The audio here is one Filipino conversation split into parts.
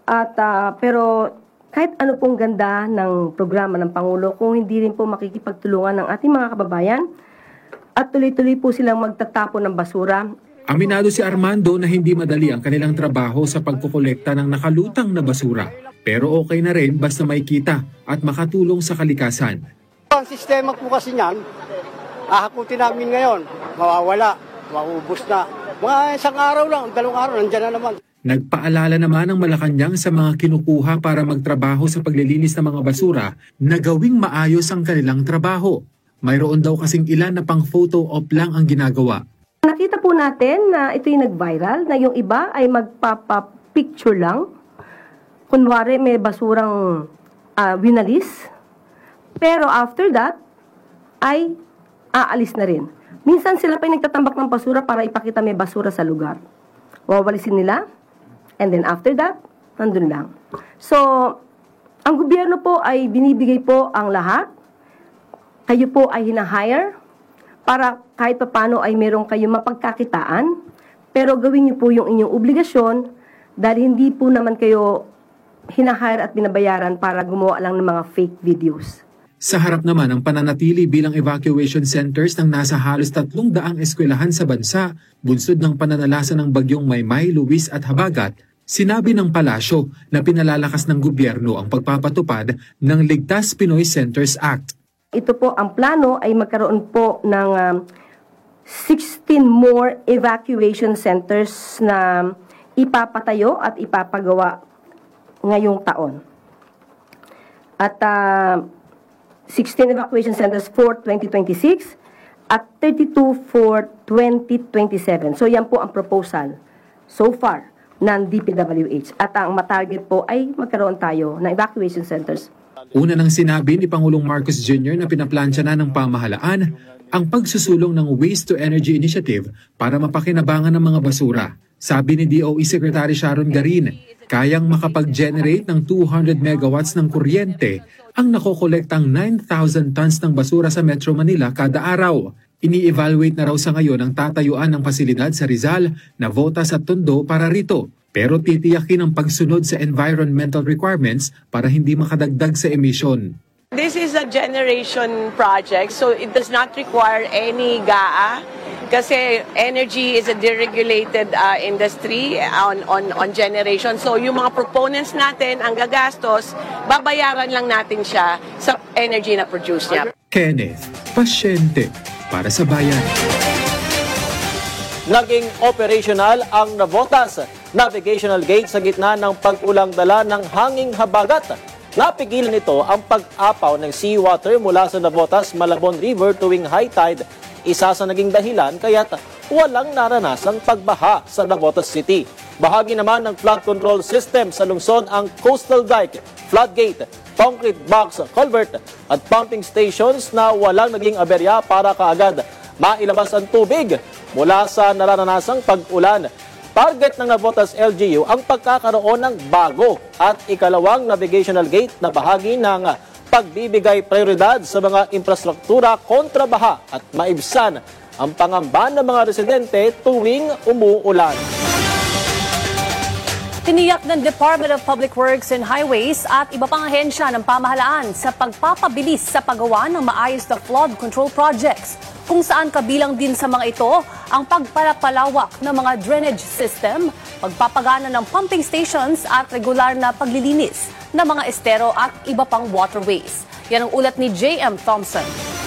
Pero kahit ano pong ganda ng programa ng Pangulo, kung hindi rin po makikipagtulungan ng ating mga kababayan at tuloy-tuloy po silang magtatapon ng basura. Aminado si Armando na hindi madali ang kanilang trabaho sa pagkukolekta ng nakalutang na basura. Pero okay na rin basta may kita at makatulong sa kalikasan. Ang sistema po kasi niyan, ahakutin namin ngayon, mawawala, maubos na. Mga isang araw lang, 2 araw, nandiyan na naman. Nagpaalala naman ang Malacanang sa mga kinukuha para magtrabaho sa paglilinis ng mga basura na gawing maayos ang kanilang trabaho. Mayroon daw kasing ilan na pang photo op lang ang ginagawa. Nakita po natin na ito yung nag-viral, na yung iba ay magpapa-picture lang. Kunwari may basurang winalis, pero after that ay aalis na rin. Minsan sila pa yung nagtatambak ng basura para ipakita may basura sa lugar. Wawalisin nila, and then after that, nandun lang. So, ang gobyerno po ay binibigay po ang lahat. Kayo po ay hinahire para kahit paano ay meron kayong mapagkakitaan, pero gawin niyo po yung inyong obligasyon dahil hindi po naman kayo hinahire at binabayaran para gumawa lang ng mga fake videos. Sa harap naman ang pananatili bilang evacuation centers ng nasa halos 300 eskwelahan sa bansa, bunsod ng pananalasa ng bagyong Maymay, Luis at Habagat, sinabi ng palasyo na pinalalakas ng gobyerno ang pagpapatupad ng Ligtas Pinoy Centers Act. Ito po, ang plano ay magkaroon po ng 16 more evacuation centers na ipapatayo at ipapagawa ngayong taon. At 16 evacuation centers for 2026 at 32 for 2027. So yan po ang proposal so far ng DPWH. At ang matarget po ay magkaroon tayo ng evacuation centers. Una nang sinabi ni Pangulong Marcos Jr. na pinaplansya na ng pamahalaan ang pagsusulong ng Waste to Energy Initiative para mapakinabangan ng mga basura. Sabi ni DOE Secretary Sharon Garin, kayang makapag-generate ng 200 megawatts ng kuryente ang nakokolektang 9,000 tons ng basura sa Metro Manila kada araw. Ini-evaluate na raw sa ngayon ang tatayuan ng pasilidad sa Rizal, Navotas at Tondo para rito. Pero titiyakin ang pagsunod sa environmental requirements para hindi makadagdag sa emisyon. This is a generation project, so it does not require any GAA kasi energy is a deregulated industry on generation. So yung mga proponents natin, ang gagastos, babayaran lang natin siya sa energy na produce niya. Kenneth, pasyente para sa bayan. Naging operational ang Navotas Navigational Gate sa gitna ng pag-ulang dala ng hanging habagat. Napigilan nito ang pag-apaw ng seawater mula sa Navotas Malabon River tuwing high tide, isa sa naging dahilan kaya't walang naranasang pagbaha sa Navotas City. Bahagi naman ng flood control system sa lungsod ang coastal dike, floodgate, concrete box, culvert at pumping stations na walang naging aberya para kaagad mailabas ang tubig mula sa naranasang pag-ulan. Target ng Navotas LGU ang pagkakaroon ng bago at ikalawang navigational gate na bahagi ng pagbibigay prioridad sa mga infrastruktura kontra baha at maibsan ang pangamba ng mga residente tuwing umuulan. Tiniyak ng Department of Public Works and Highways at iba pang ahensya ng pamahalaan sa pagpapabilis sa paggawa ng maayos na flood control projects, kung saan kabilang din sa mga ito ang pagpapalawak ng mga drainage system, pagpapagana ng pumping stations at regular na paglilinis ng mga estero at iba pang waterways. Yan ang ulat ni J.M. Thompson.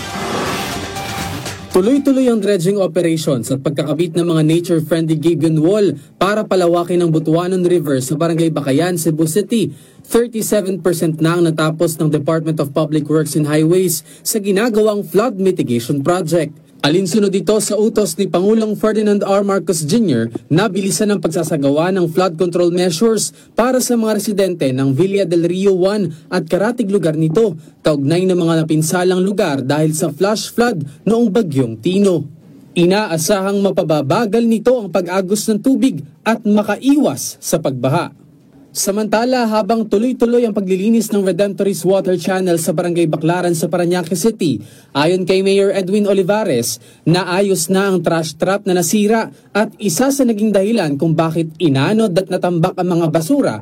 Tuloy-tuloy ang dredging operations at pagkakabit ng mga nature-friendly gibbon wall para palawakin ang Butuanon River sa Barangay Bakayan, Cebu City. 37% na ang natapos ng Department of Public Works and Highways sa ginagawang flood mitigation project. Alinsunod ito sa utos ni Pangulong Ferdinand R. Marcos Jr. na bilisan ang pagsasagawa ng flood control measures para sa mga residente ng Villa del Rio 1 at karatig lugar nito, kaugnay ng mga napinsalang lugar dahil sa flash flood noong bagyong Tino. Inaasahang mapababagal nito ang pag-agos ng tubig at makaiwas sa pagbaha. Samantala, habang tuloy-tuloy ang paglilinis ng Redemptorist Water Channel sa Barangay Baclaran sa Parañaque City, ayon kay Mayor Edwin Olivares, naayos na ang trash trap na nasira at isa sa naging dahilan kung bakit inanod at natambak ang mga basura